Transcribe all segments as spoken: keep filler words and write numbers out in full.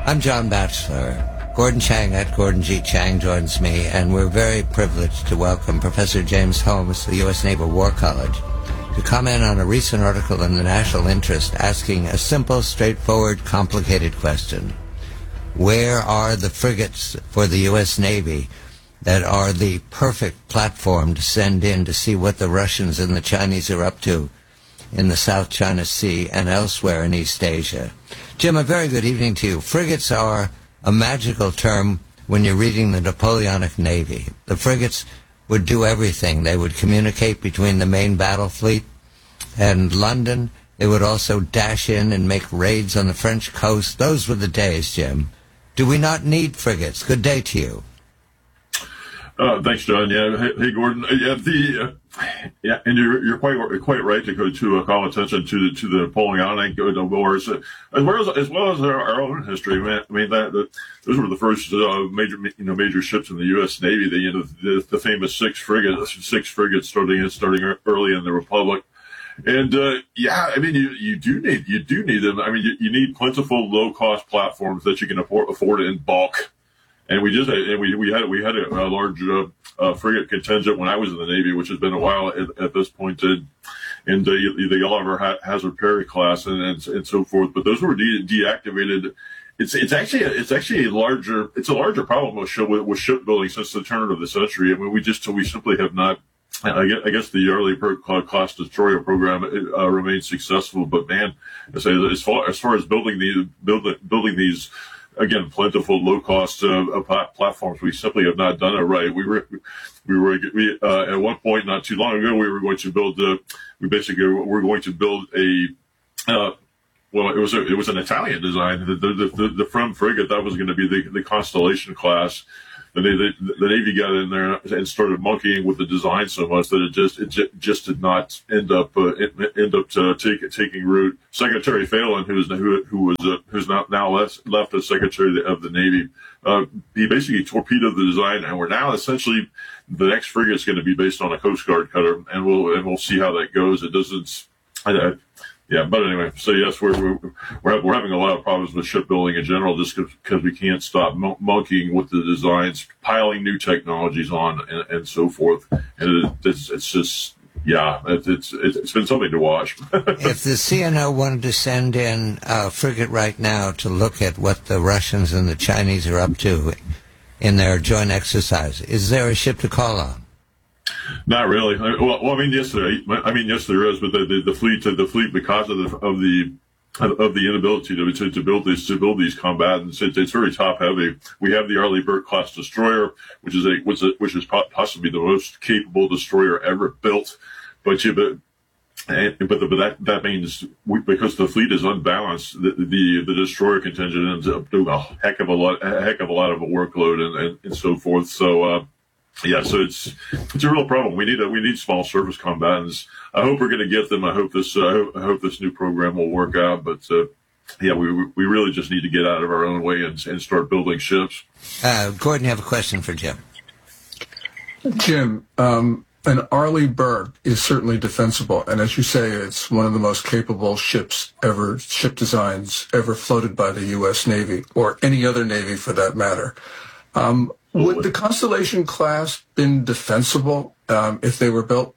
I'm John Batchelor. Gordon Chang at Gordon G. Chang joins me, and we're very privileged to welcome Professor James Holmes of the U S. Naval War College to comment on a recent article in the National Interest asking a simple, straightforward, complicated question. Where are the frigates for the U S. Navy that are the perfect platform to send in to see what the Russians and the Chinese are up to in the South China Sea and elsewhere in East Asia? Jim, a very good evening to you. Frigates are a magical term when you're reading the Napoleonic Navy. The frigates would do everything. They would communicate between the main battle fleet and London. They would also dash in and make raids on the French coast. Those were the days, Jim. Do we not need frigates? Good day to you. Uh, thanks, John. Yeah, hey, hey Gordon. Uh, yeah, the uh, yeah, and you're you're quite quite right to go to uh, call attention to the to the Napoleonic Wars, uh, as well as as well as our, our own history. I mean, I mean that, that those were the first uh, major you know major ships in the U S. Navy. The you know the, the famous six frigates, six frigates starting starting early in the Republic. And uh, yeah, I mean, you, you do need you do need them. I mean, you, you need plentiful, low cost platforms that you can afford, afford in bulk. And we just and we we had we had a, a large uh, uh, frigate contingent when I was in the Navy, which has been a while at, at this point, in, in the, the Oliver ha- Hazard Perry class and, and and so forth. But those were de- deactivated. It's it's actually a, it's actually a larger it's a larger problem with, ship, with shipbuilding since the turn of the century. I mean, we just we simply have not. I guess, I guess the early class destroyer program uh, remains successful, but man, I say as far as far as building these building building these. Again, plentiful, low-cost uh, platforms. We simply have not done it right. We were, we were we, uh, at one point not too long ago. We were going to build. Uh, we basically were going to build a. Uh, well, it was a, it was an Italian design. The the the, the Frem frigate that was going to be the the Constellation class. The, the, the Navy got in there and started monkeying with the design so much that it just it j- just did not end up uh, end up uh, take, taking root. Secretary Phelan, who's who who was uh, who's now now left, left as Secretary of the Navy, uh, he basically torpedoed the design, and we're now essentially the next frigate is going to be based on a Coast Guard cutter, and we'll and we'll see how that goes. It doesn't. I, I, Yeah, but anyway, so yes, we're we're we're having a lot of problems with shipbuilding in general, just because we can't stop mon- monkeying with the designs, piling new technologies on, and, and so forth. And it, it's it's just yeah, it, it's it's been something to watch. If the C N O wanted to send in a frigate right now to look at what the Russians and the Chinese are up to in their joint exercise, is there a ship to call on? Not really. Well, well, I mean, yes, there. I mean, yes, there is. But the, the, the fleet, the fleet, because of the of the of the inability to to, to build these to build these combatants, it, it's very top heavy. We have the Arleigh Burke class destroyer, which is a which is, which is possibly the most capable destroyer ever built. But you, but and, but, the, but that that means we, because the fleet is unbalanced, the, the the destroyer contingent ends up doing a heck of a lot, a heck of a lot of a workload and and, and so forth. So. Uh, Yeah, so it's it's a real problem. We need a, we need small surface combatants. I hope we're going to get them. I hope this uh, I hope this new program will work out. But uh, yeah, we we really just need to get out of our own way and, and start building ships. Uh, Gordon, you have a question for Jim. Jim, um, an Arleigh Burke is certainly defensible, and as you say, it's one of the most capable ships ever, ship designs ever floated by the U S. Navy or any other Navy for that matter. Um, Would the Constellation class been defensible um, if they were built?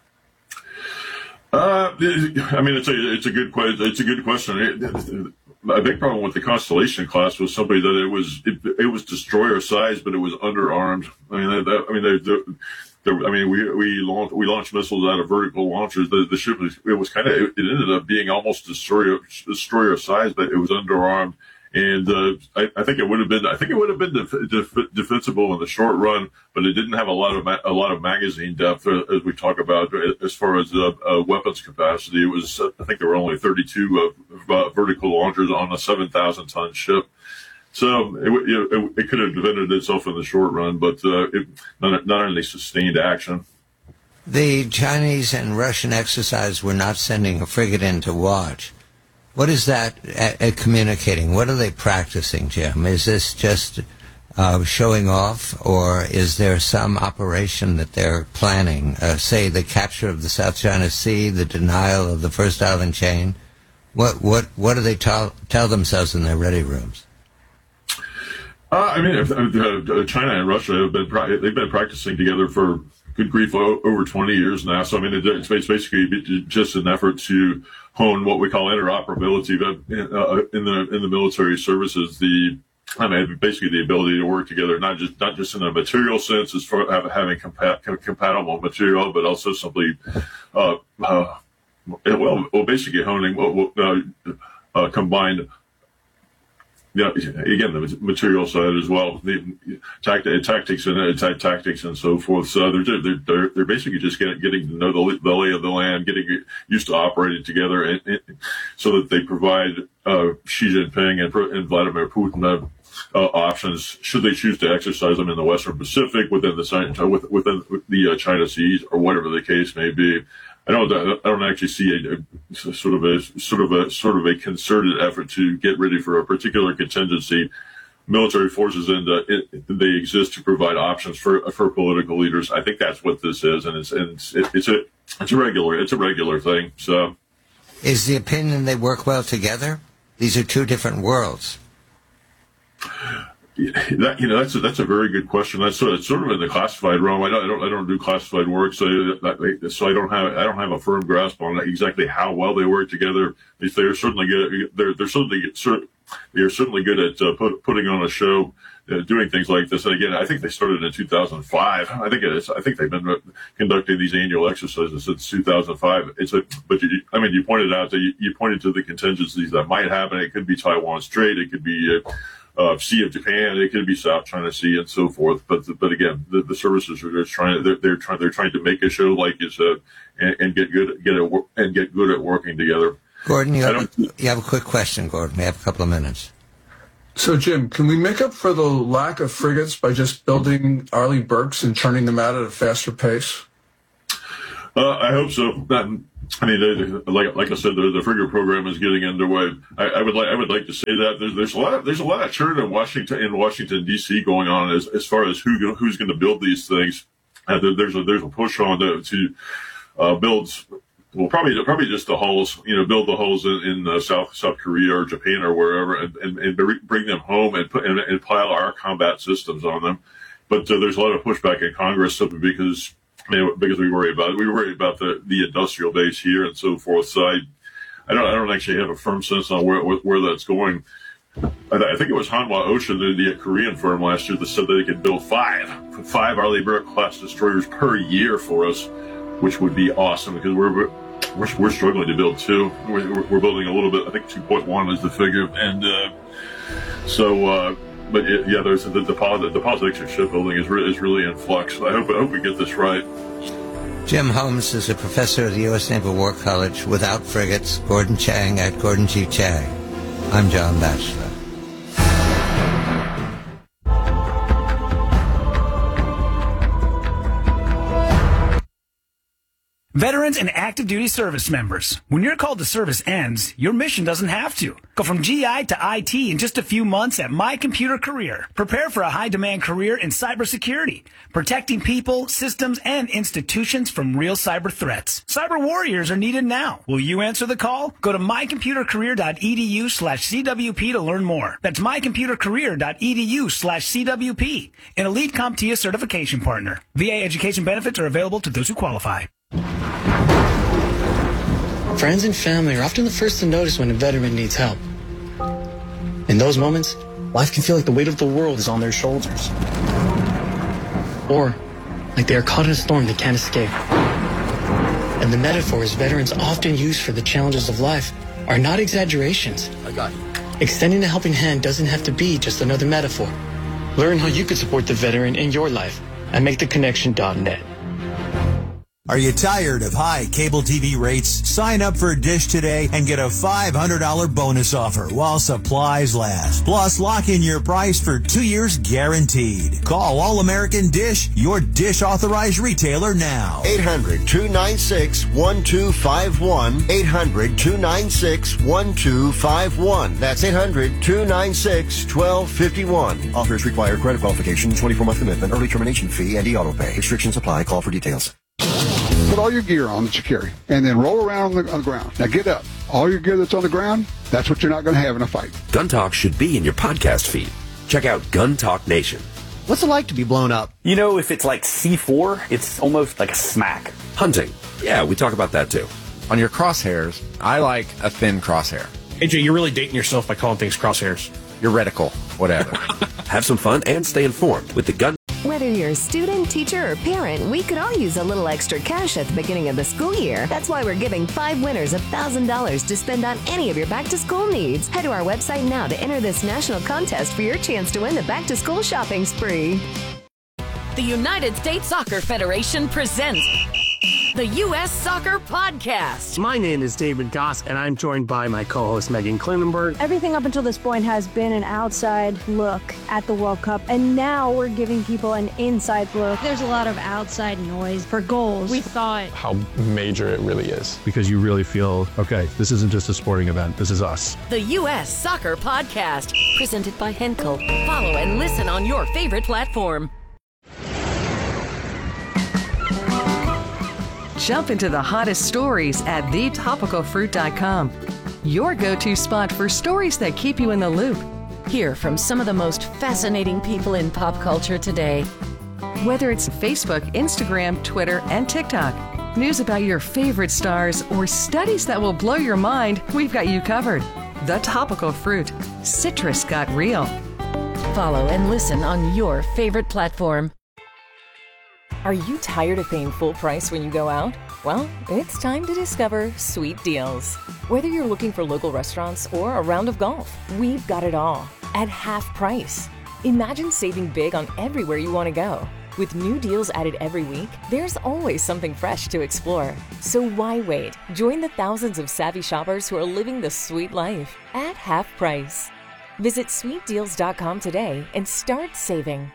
Uh, I mean, it's a it's a good question. It's a good question. It, a big problem with the Constellation class was simply that it was it, it was destroyer size, but it was underarmed. I mean, that, I mean, they, they, I mean, we we launched we launched missiles out of vertical launchers. The, the ship was it was kind of it ended up being almost destroyer destroyer size, but it was underarmed. And uh, I, I think it would have been. I think it would have been def- def- defensible in the short run, but it didn't have a lot of ma- a lot of magazine depth, uh, as we talk about. As far as uh, uh, weapons capacity, it was. Uh, I think there were only thirty-two uh, uh, vertical launchers on a seven thousand ton ship. So it, it, it could have defended itself in the short run, but uh, it, not, not in any sustained action. The Chinese and Russian exercise were not sending a frigate in to watch. What is that at, at communicating? What are they practicing, Jim? Is this just uh, showing off, or is there some operation that they're planning? Uh, say the capture of the South China Sea, the denial of the first island chain. What what what do they tell tell themselves in their ready rooms? Uh, I mean, uh, China and Russia have been they've been practicing together for good grief over twenty years now. So I mean, it's basically just an effort to hone what we call interoperability in the in the military services. The I mean, basically the ability to work together, not just not just in a material sense, as far as having compa- compatible material, but also simply, uh, uh, well, well, basically honing uh, uh, combined. Yeah, again, the material side as well, the tact- tactics and uh, tactics and so forth. So they're they're they're basically just getting getting to know the, the lay of the land, getting used to operating together, and, and so that they provide uh, Xi Jinping and, and Vladimir Putin uh, uh, options should they choose to exercise them in the Western Pacific, within the within the uh, China Seas, or whatever the case may be. I don't. I don't actually see a, a sort of a sort of a sort of a concerted effort to get ready for a particular contingency. Military forces, and uh, it, they exist to provide options for for political leaders. I think that's what this is, and it's and it's, it, it's a it's a regular it's a regular thing. So, is the opinion they work well together? These are two different worlds. That, you know, that's a, that's a very good question. That's sort of, sort of in the classified realm. I don't, I don't, I don't do classified work, so that, so I don't have, I don't have a firm grasp on exactly how well they work together. They're certainly good. They're, they're certainly, they're certainly good at uh, put, putting on a show, uh, doing things like this. And again, I think they started in two thousand five. I think it is. I think they've been conducting these annual exercises since two thousand five. It's a, but you, I mean, you pointed out that you, you pointed to the contingencies that might happen. It could be Taiwan Strait. It could be. Uh, Uh, Sea of Japan, it could be South China Sea, and so forth. But but again, the, the services are just trying. They're, they're trying. They're trying to make a show like you said, and, and get good get it and get good at working together. Gordon, you have, you have a quick question, Gordon. We have a couple of minutes. So, Jim, can we make up for the lack of frigates by just building Arleigh Burkes and churning them out at a faster pace? Uh, I hope so. That, I mean, they, like like I said, the, the frigate program is getting underway. I, I would like I would like to say that there's there's a lot of, there's a lot of churn in Washington in Washington D C going on as as far as who who's going to build these things. And there's a there's a push on to, to uh, build. Well, probably probably just the hulls. You know, build the hulls in, in uh, South South Korea or Japan or wherever, and, and, and bring them home and put and, and pile our combat systems on them. But uh, there's a lot of pushback in Congress simply because. I mean, because we worry about it. We worry about the, the industrial base here and so forth. So I, I don't I don't actually have a firm sense on where where that's going. I, I think it was Hanwha Ocean, the, the Korean firm last year, that said that they could build five five Arleigh Burke class destroyers per year for us, which would be awesome because we're we're, we're struggling to build two. We're, we're building a little bit. I think two point one is the figure, and uh, so. Uh, But yeah, there's the, the, the politics of shipbuilding is, re- is really in flux. I hope I hope we get this right. Jim Holmes is a professor at the U S Naval War College without frigates. Gordon Chang at Gordon G. Chang. I'm John Batchelor. Veterans and active duty service members, when your call to service ends, your mission doesn't have to. Go from G I to I T in just a few months at My Computer Career. Prepare for a high-demand career in cybersecurity, protecting people, systems, and institutions from real cyber threats. Cyber warriors are needed now. Will you answer the call? Go to mycomputercareer.edu slash CWP to learn more. That's mycomputercareer.edu slash CWP, an elite CompTIA certification partner. V A education benefits are available to those who qualify. Friends and family are often the first to notice when a veteran needs help. In those moments, life can feel like the weight of the world is on their shoulders. Or like they are caught in a storm they can't escape. And the metaphors veterans often use for the challenges of life are not exaggerations. I got you. Extending a helping hand doesn't have to be just another metaphor. Learn how you could support the veteran in your life at make the connection dot net. Are you tired of high cable T V rates? Sign up for Dish today and get a five hundred dollars bonus offer while supplies last. Plus, lock in your price for two years guaranteed. Call All American Dish, your Dish authorized retailer now. eight hundred, two nine six, one two five one. eight hundred, two nine six, one two five one. That's eight hundred, two nine six, one two five one. Offers require credit qualification, twenty-four month commitment, early termination fee, and e-auto pay. Restrictions apply. Call for details. Put all your gear on that you carry, and then roll around on the, on the ground. Now get up. All your gear that's on the ground, that's what you're not going to have in a fight. Gun Talk should be in your podcast feed. Check out Gun Talk Nation. What's it like to be blown up? You know, if it's like C four, it's almost like a smack. Hunting. Yeah, we talk about that too. On your crosshairs, I like a thin crosshair. A J, you're really dating yourself by calling things crosshairs. Your reticle, whatever. Have some fun and stay informed with the Gun. Whether you're a student, teacher, or parent, we could all use a little extra cash at the beginning of the school year. That's why we're giving five winners one thousand dollars to spend on any of your back-to-school needs. Head to our website now to enter this national contest for your chance to win the back-to-school shopping spree. The United States Soccer Federation presents the U S Soccer Podcast. My name is David Goss, and I'm joined by my co-host Megan Klinenberg. Everything up until this point has been an outside look at the World Cup, and now we're giving people an inside look. There's a lot of outside noise for goals. We thought how major it really is. Because you really feel, okay, this isn't just a sporting event, this is us. The U S Soccer Podcast, presented by Henkel. Follow and listen on your favorite platform. Jump into the hottest stories at the topical fruit dot com. Your go-to spot for stories that keep you in the loop. Hear from some of the most fascinating people in pop culture today. Whether it's Facebook, Instagram, Twitter, and TikTok, news about your favorite stars, or studies that will blow your mind, we've got you covered. The Topical Fruit. Citrus got real. Follow and listen on your favorite platform. Are you tired of paying full price when you go out? Well, it's time to discover Sweet Deals. Whether you're looking for local restaurants or a round of golf, we've got it all at half price. Imagine saving big on everywhere you want to go. With new deals added every week, there's always something fresh to explore. So why wait? Join the thousands of savvy shoppers who are living the sweet life at half price. Visit sweet deals dot com today and start saving.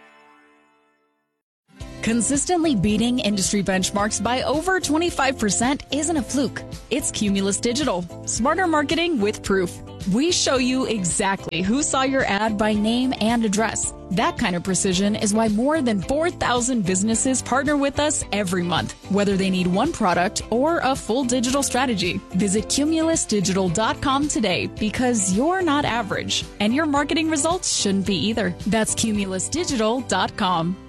Consistently beating industry benchmarks by over twenty-five percent isn't a fluke. It's Cumulus Digital. Smarter marketing with proof. We show you exactly who saw your ad by name and address. That kind of precision is why more than four thousand businesses partner with us every month, whether they need one product or a full digital strategy. Visit cumulus digital dot com today because you're not average, and your marketing results shouldn't be either. That's cumulus digital dot com.